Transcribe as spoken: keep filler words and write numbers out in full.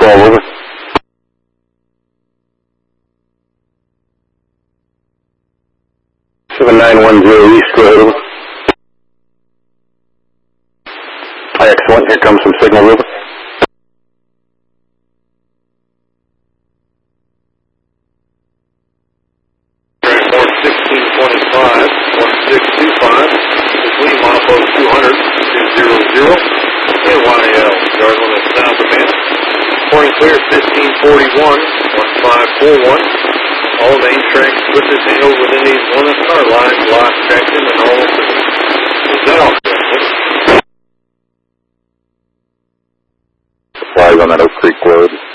twelve, over. seven nine one zero East, go ahead, over. Excellent, here comes some signal, over. Transport sixteen twenty-five, one six two five, between Monaco two hundred, two zero zero, and Y L, Garland at Sound Command. Reporting clear fifteen forty-one, one five four one. All main tracks with this handle within these one car lines, lock section, and all of them. Is that all? Supplies on that Oak Creek Road.